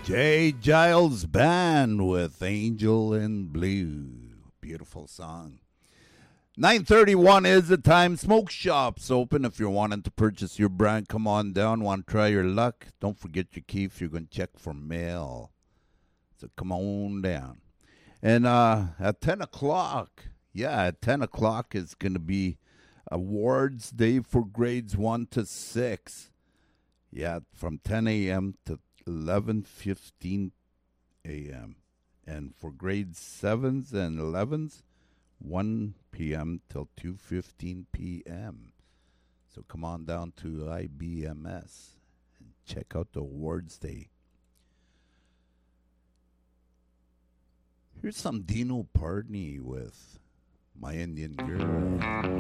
Jay Giles Band with Angel in Blue. Beautiful song. 9:31 is the time. Smoke shops open. If you're wanting to purchase your brand, come on down. Want to try your luck? Don't forget your key if you're going to check for mail. So come on down. And at 10 o'clock, at 10 o'clock is going to be awards day for grades 1 to 6. Yeah, from 10 a.m. to 11:15 a.m. And for grades 7s and 11s, 1 p.m. till 2:15 p.m. So come on down to IBMS and check out the awards day. Here's some Dino Pardney with My Indian Girl.